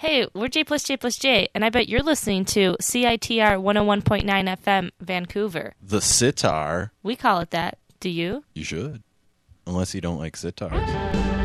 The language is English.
Hey, we're J plus J plus J, and I bet you're listening to CITR 101.9 FM, Vancouver. The sitar. We call it that. Do you? You should. Unless you don't like sitars.